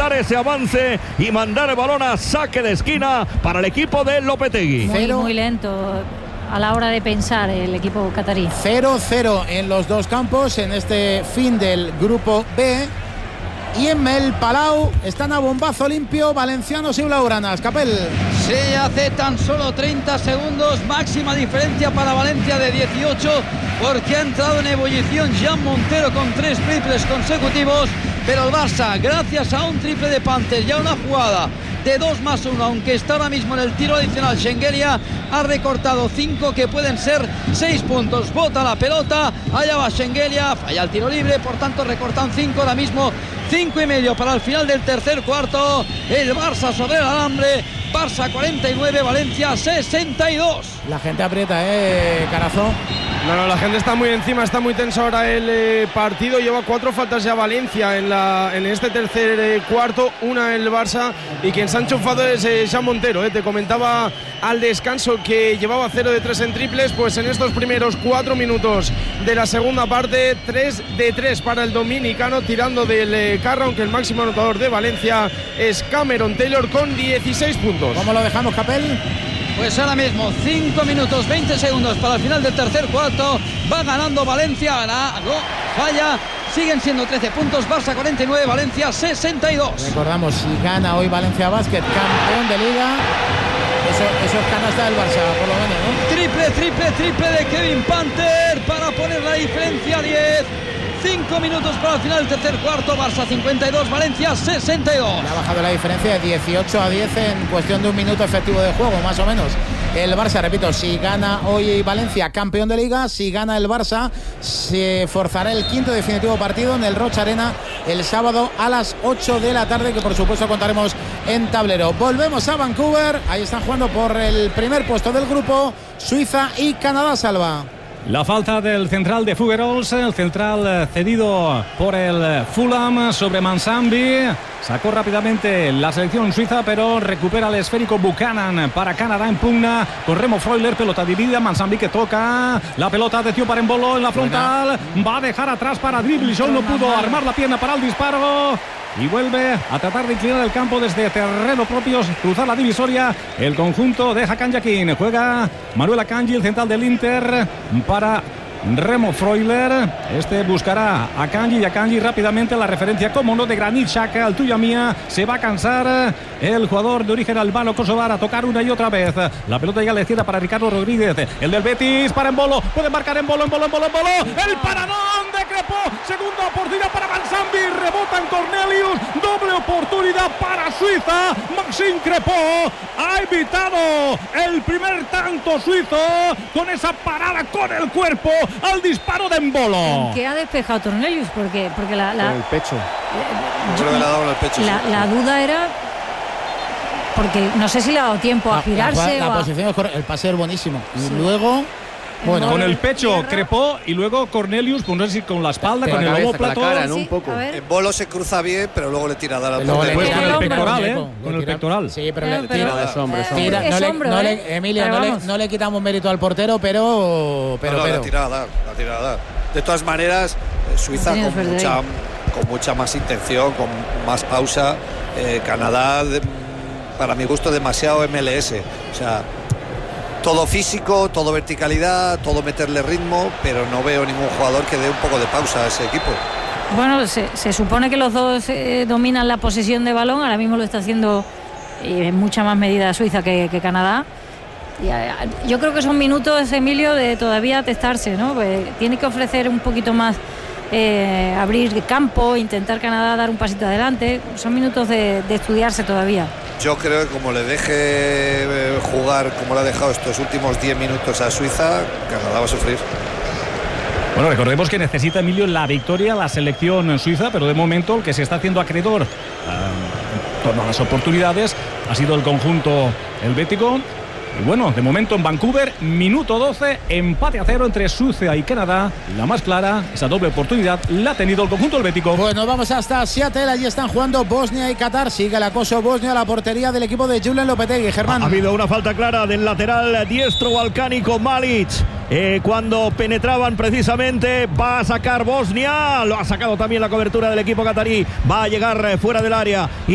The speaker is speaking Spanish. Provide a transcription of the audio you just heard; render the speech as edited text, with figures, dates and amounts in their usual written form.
alargar ese avance y mandar el balón a saque de esquina para el equipo de Lopetegui. Muy lento a la hora de pensar el equipo catarí. 0-0 en los dos campos en este fin del grupo B. Y en el Palau están a bombazo limpio valencianos y blaugranas. Capel. Sí, hace tan solo 30 segundos, máxima diferencia para Valencia de 18, porque ha entrado en ebullición Jan Montero con 3 triples consecutivos, pero el Barça, gracias a un triple de Panter y a una jugada de 2+1, aunque está ahora mismo en el tiro adicional Shengelia, ha recortado 5 que pueden ser 6 puntos. Bota la pelota, allá va Shengelia, falla el tiro libre, por tanto recortan 5 ahora mismo. 5:30 para el final del tercer cuarto. El Barça sobre el alambre. Barça 49, Valencia 62. La gente aprieta, Carazo. No, la gente está muy encima, está muy tenso ahora el partido. Lleva 4 faltas ya Valencia en este tercer cuarto, una el Barça, y quien se ha enchufado es Jan Montero. Te comentaba al descanso que llevaba 0 de 3 en triples, pues en estos primeros 4 minutos de la segunda parte, 3 de 3 para el dominicano, tirando del carro, aunque el máximo anotador de Valencia es Cameron Taylor con 16 puntos. ¿Cómo lo dejamos, Capel? Pues ahora mismo 5 minutos 20 segundos para el final del tercer cuarto. Va ganando Valencia, falla. Siguen siendo 13 puntos. Barça 49, Valencia 62. Recordamos, si gana hoy Valencia Basket, campeón de liga, eso es canasta del Barça, por lo menos, ¿no? Triple de Kevin Panter para poner la diferencia a 10. 5 minutos para el final del tercer cuarto. Barça 52, Valencia 62. Ha bajado la diferencia de 18-10 en cuestión de un minuto efectivo de juego, más o menos. El Barça, repito, si gana hoy Valencia, campeón de liga, si gana el Barça, se forzará el quinto definitivo partido en el Roig Arena el sábado a las 8 de la tarde, que por supuesto contaremos en tablero. Volvemos a Vancouver, ahí están jugando por el primer puesto del grupo Suiza y Canadá. Salva. La falta del central de Figueroles, el central cedido por el Fulham sobre Mansambi. Sacó rápidamente la selección suiza, pero recupera el esférico Buchanan para Canadá en pugna con Remo Freuler, pelota dividida, Mansambi que toca la pelota de Para Embolo en la frontal, va a dejar atrás para Dribblishaw, no pudo armar la pierna para el disparo. Y vuelve a tratar de inclinar el campo desde terreno propio, cruzar la divisoria. El conjunto de Hakan Yakin. Juega Manuel Akanji, el central del Inter, para Remo Freuler. Este buscará a Akanji y Akanji rápidamente la referencia, como no, de Granit Xhaka, al tuya mía. Se va a cansar el jugador de origen albano kosovar a tocar una y otra vez. La pelota llega a la izquierda para Ricardo Rodríguez, el del Betis, para Embolo. Puede marcar Embolo. El paradón de Crepó. Segunda oportunidad para Mansambi. Rebota en Cornelius. Doble oportunidad para Suiza. Maxime Crepó ha evitado el primer tanto suizo con esa parada con el cuerpo al disparo de Embolo. ¿Qué ha despejado Cornelius? Porque el pecho. Creo que le ha dado en el pecho. La duda era porque no sé si le ha dado tiempo a girarse. La posición, el pase es buenísimo. Y luego, bueno, con el pecho Crepó y luego Cornelius, pues no sé si con la espalda, con el omóplato. Un poco. En Bolo se cruza bien, pero luego le tira a dar al portero. Pues con el pectoral, con el pectoral. Sí, pero le tira de sombra. Emilio, no le quitamos mérito al portero, pero la tira a dar. De todas maneras, Suiza con mucha más intención, con más pausa. Canadá, para mi gusto, demasiado MLS. O sea, todo físico, todo verticalidad, todo meterle ritmo, pero no veo ningún jugador que dé un poco de pausa a ese equipo. Bueno, se supone que los dos dominan la posesión de balón. Ahora mismo lo está haciendo en mucha más medida Suiza que Canadá. Y yo creo que son minutos, Emilio, de todavía testarse, ¿no? Pues tiene que ofrecer un poquito más, abrir campo, intentar Canadá dar un pasito adelante. Son minutos de estudiarse todavía. Yo creo que como le deje jugar como le ha dejado estos últimos 10 minutos a Suiza, Canadá va a sufrir. Bueno, recordemos que necesita, Emilio, la victoria la selección suiza, pero de momento el que se está haciendo acreedor en torno a las oportunidades ha sido el conjunto helvético. Y bueno, de momento en Vancouver, minuto 12, empate a 0 entre Suiza y Canadá. La más clara, esa doble oportunidad la ha tenido el conjunto helvético. Bueno, vamos hasta Seattle, allí están jugando Bosnia y Qatar. Sigue el acoso Bosnia a la portería del equipo de Julen Lopetegui. Germán. Ha habido una falta clara del lateral diestro balcánico Malic. Cuando penetraban precisamente, va a sacar Bosnia. Lo ha sacado también la cobertura del equipo catarí. Va a llegar fuera del área.